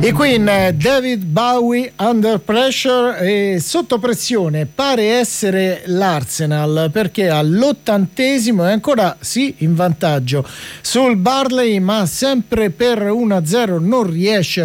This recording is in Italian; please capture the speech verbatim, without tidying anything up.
I Queen, David Bowie, Under Pressure, e sotto pressione pare essere l'Arsenal, perché all'ottantesimo è ancora sì in vantaggio sul Burnley, ma sempre per uno a zero non riesce a